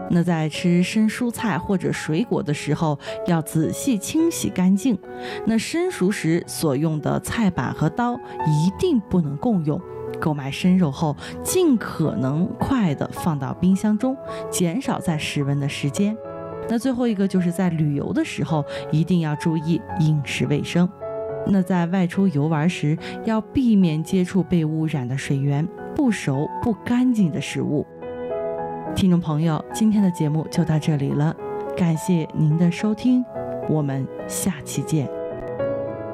那在吃生蔬菜或者水果的时候，要仔细清洗干净。那生熟时所用的菜板和刀一定不能共用。购买生肉后，尽可能快地放到冰箱中，减少在室温的时间。那最后一个就是在旅游的时候，一定要注意饮食卫生。那在外出游玩时，要避免接触被污染的水源、不熟不干净的食物。听众朋友，今天的节目就到这里了，感谢您的收听，我们下期见。